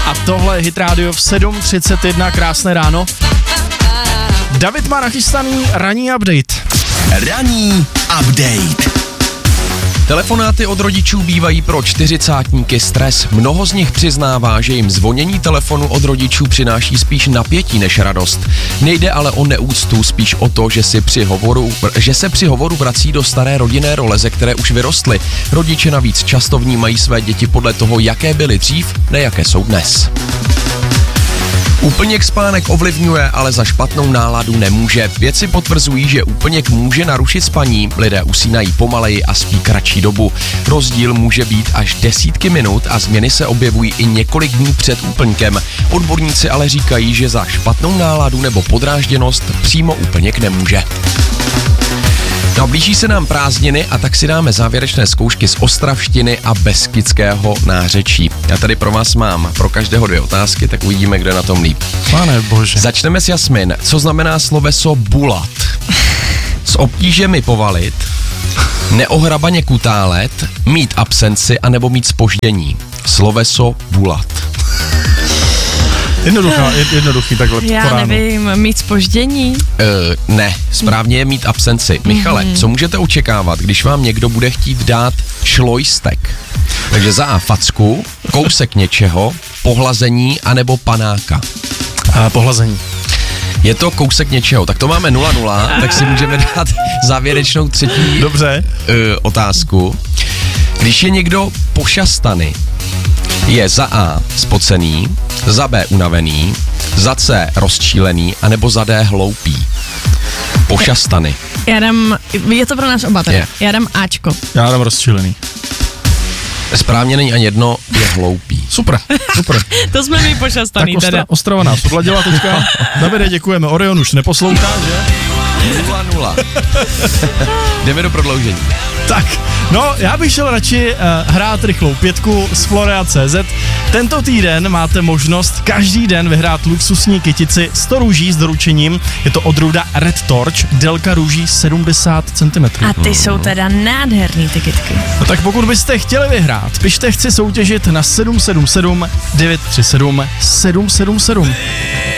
A tohle je Hit Radio v 7:31, krásné ráno. David má nachystaný ranní update. Ranní update. Telefonáty od rodičů bývají pro čtyřicátníky stres. Mnoho z nich přiznává, že jim zvonění telefonu od rodičů přináší spíš napětí než radost. Nejde ale o neúctu, spíš o to, že se při hovoru vrací do staré rodinné role, ze které už vyrostly. Rodiče navíc často vnímají své děti podle toho, jaké byly dřív, ne jaké jsou dnes. Úplněk spánek ovlivňuje, ale za špatnou náladu nemůže. Vědci potvrzují, že úplněk může narušit spaní, lidé usínají pomaleji a spí kratší dobu. Rozdíl může být až desítky minut a změny se objevují i několik dní před úplňkem. Odborníci ale říkají, že za špatnou náladu nebo podrážděnost přímo úplněk nemůže. No, blíží se nám prázdniny a tak si dáme závěrečné zkoušky z ostravštiny a beskydského nářečí. Já tady pro vás mám pro každého 2 otázky, tak uvidíme, kdo je na tom líp. Pane bože. Začneme s Jasmin. Co znamená sloveso bulat? S obtížemi povalit, neohrabaně kutálet, mít absenci anebo mít zpoždění. Sloveso bulat. Jednoduchý takhle. Já nevím, mít zpoždění? Ne, správně je mít absenci. Michale, co můžete očekávat, když vám někdo bude chtít dát šlojstek? Takže za A facku, kousek něčeho, pohlazení anebo panáka. Pohlazení. Je to kousek něčeho, tak to máme 0-0, tak si můžeme dát závěrečnou třetí otázku. Když je někdo pošastaný, je za A spocený, za B unavený, za C rozčílený, anebo za D hloupý. Pošastany. Je to pro nás oba teda. Já dám Ačko. Já dám rozčílený. Správně není ani jedno, je hloupý. Super. To jsme my pošastaný tak teda. Ostrava nás odladila teďka. Davide, děkujeme. Orion už neposlouchá, že? 0-0. Jdeme do prodloužení. Tak, no, já bych šel radši hrát rychlou 5 z Florea.cz. Tento týden máte možnost každý den vyhrát luxusní kytici 100 růží s doručením. Je to odrůda Red Torch, délka růží 70 cm. A ty jsou teda nádherný ty kytky. No tak pokud byste chtěli vyhrát, pište chci soutěžit na 777 937 777.